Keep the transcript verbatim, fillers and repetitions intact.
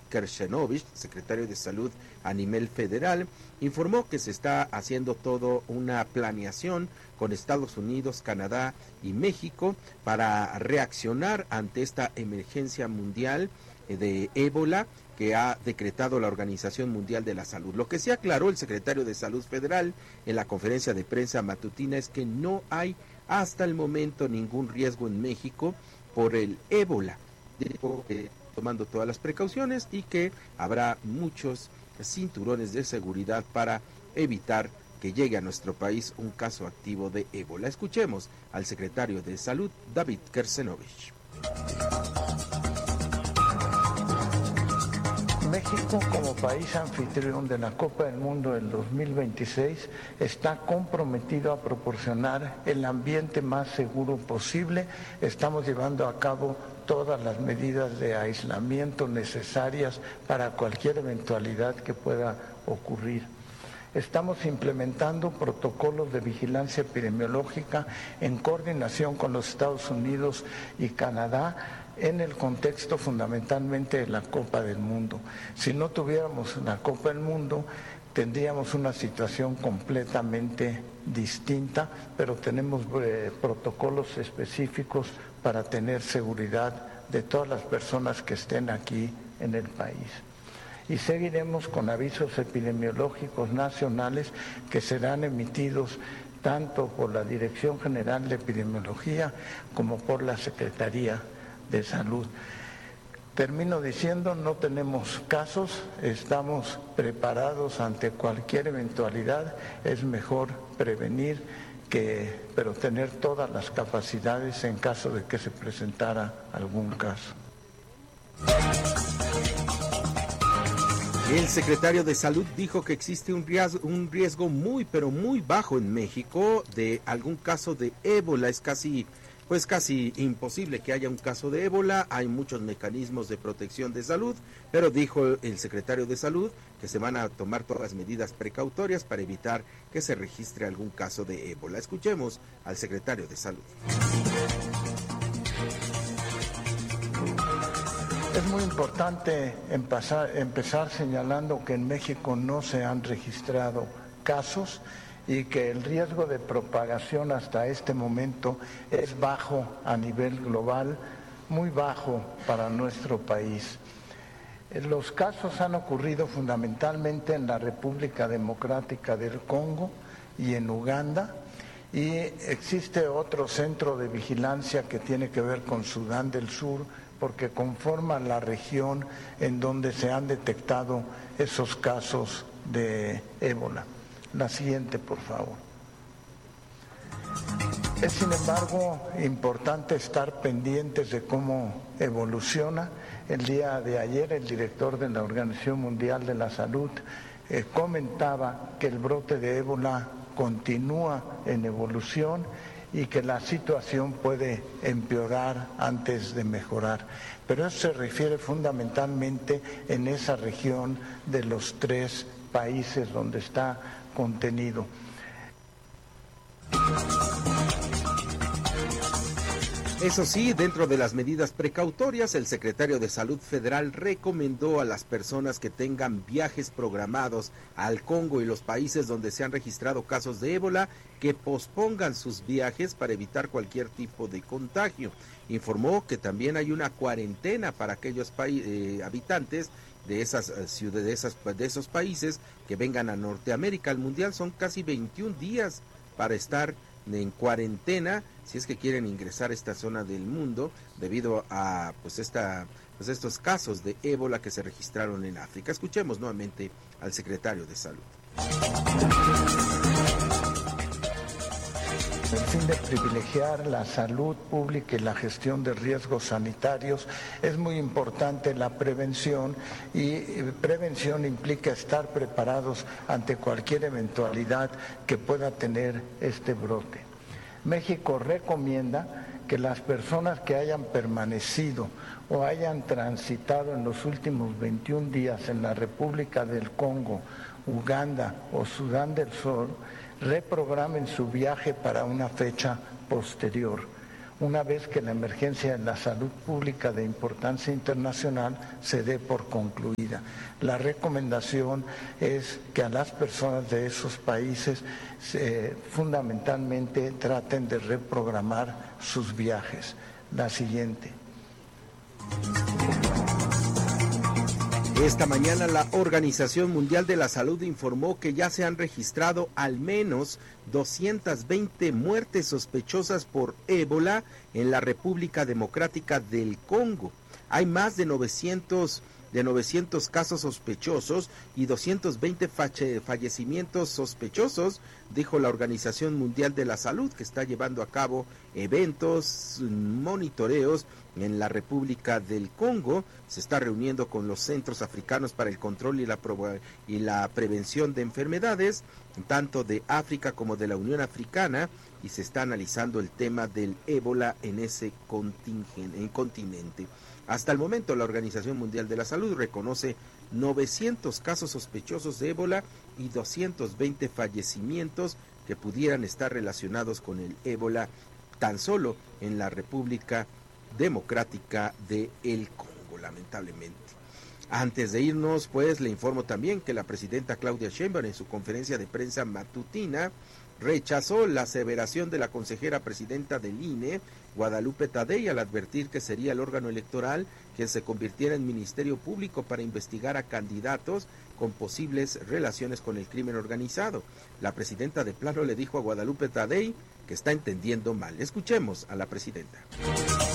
Kershenovich, secretario de Salud a nivel federal, informó que se está haciendo todo una planeación con Estados Unidos, Canadá y México para reaccionar ante esta emergencia mundial de ébola que ha decretado la Organización Mundial de la Salud. Lo que sí aclaró el secretario de Salud Federal en la conferencia de prensa matutina es que no hay hasta el momento ningún riesgo en México por el ébola, dijo, eh, tomando todas las precauciones y que habrá muchos cinturones de seguridad para evitar que llegue a nuestro país un caso activo de ébola. Escuchemos al secretario de Salud, David Kershenovich. México, como país anfitrión de la Copa del Mundo del dos mil veintiséis, está comprometido a proporcionar el ambiente más seguro posible. Estamos llevando a cabo todas las medidas de aislamiento necesarias para cualquier eventualidad que pueda ocurrir. Estamos implementando protocolos de vigilancia epidemiológica en coordinación con los Estados Unidos y Canadá, en el contexto fundamentalmente de la Copa del Mundo. Si no tuviéramos la Copa del Mundo, tendríamos una situación completamente distinta, pero tenemos eh, protocolos específicos para tener seguridad de todas las personas que estén aquí en el país. Y seguiremos con avisos epidemiológicos nacionales que serán emitidos tanto por la Dirección General de Epidemiología como por la Secretaría de Salud. Termino diciendo, no tenemos casos, estamos preparados ante cualquier eventualidad, es mejor prevenir que, pero tener todas las capacidades en caso de que se presentara algún caso. El secretario de Salud dijo que existe un riesgo, un riesgo muy, pero muy bajo en México de algún caso de ébola. Es casi, pues casi imposible que haya un caso de ébola. Hay muchos mecanismos de protección de salud, pero dijo el secretario de Salud que se van a tomar todas las medidas precautorias para evitar que se registre algún caso de ébola. Escuchemos al secretario de Salud. Es muy importante empezar, empezar señalando que en México no se han registrado casos y que el riesgo de propagación hasta este momento es bajo a nivel global, muy bajo para nuestro país. Los casos han ocurrido fundamentalmente en la República Democrática del Congo y en Uganda, y existe otro centro de vigilancia que tiene que ver con Sudán del Sur, porque conforman la región en donde se han detectado esos casos de ébola. La siguiente, por favor. Es, sin embargo, importante estar pendientes de cómo evoluciona. El día de ayer, el director de la Organización Mundial de la Salud eh, comentaba que el brote de ébola continúa en evolución y que la situación puede empeorar antes de mejorar. Pero eso se refiere fundamentalmente en esa región de los tres países donde está contenido. Eso sí, dentro de las medidas precautorias, el secretario de Salud Federal recomendó a las personas que tengan viajes programados al Congo y los países donde se han registrado casos de ébola que pospongan sus viajes para evitar cualquier tipo de contagio. Informó que también hay una cuarentena para aquellos eh, habitantes de esas ciudades, de, esas, de esos países que vengan a Norteamérica. Al Mundial son casi veintiún días para estar en cuarentena si es que quieren ingresar a esta zona del mundo debido a pues esta pues estos casos de ébola que se registraron en África. Escuchemos nuevamente al secretario de Salud. El fin de privilegiar la salud pública y la gestión de riesgos sanitarios, es muy importante la prevención, y prevención implica estar preparados ante cualquier eventualidad que pueda tener este brote. México recomienda que las personas que hayan permanecido o hayan transitado en los últimos veintiún días en la República del Congo, Uganda o Sudán del Sur reprogramen su viaje para una fecha posterior. una vez que la emergencia en la salud pública de importancia internacional se dé por concluida. La recomendación es que a las personas de esos países eh, fundamentalmente traten de reprogramar sus viajes. La siguiente. Esta mañana la Organización Mundial de la Salud informó que ya se han registrado al menos doscientas veinte muertes sospechosas por ébola en la República Democrática del Congo. Hay más de novecientos, de novecientos casos sospechosos y doscientos veinte falle, fallecimientos sospechosos, dijo la Organización Mundial de la Salud, que está llevando a cabo eventos, monitoreos en la República del Congo. Se está reuniendo con los centros africanos para el control y la, y la prevención de enfermedades, tanto de África como de la Unión Africana, y se está analizando el tema del ébola en ese en continente. Hasta el momento, la Organización Mundial de la Salud reconoce novecientos casos sospechosos de ébola y doscientos veinte fallecimientos que pudieran estar relacionados con el ébola tan solo en la República Democrática del Congo, lamentablemente. Antes de irnos, pues, le informo también que la presidenta Claudia Sheinbaum, en su conferencia de prensa matutina, rechazó la aseveración de la consejera presidenta del I N E, Guadalupe Tadei, al advertir que sería el órgano electoral quien se convirtiera en ministerio público para investigar a candidatos con posibles relaciones con el crimen organizado. La presidenta de plano le dijo a Guadalupe Tadei que está entendiendo mal. Escuchemos a la presidenta.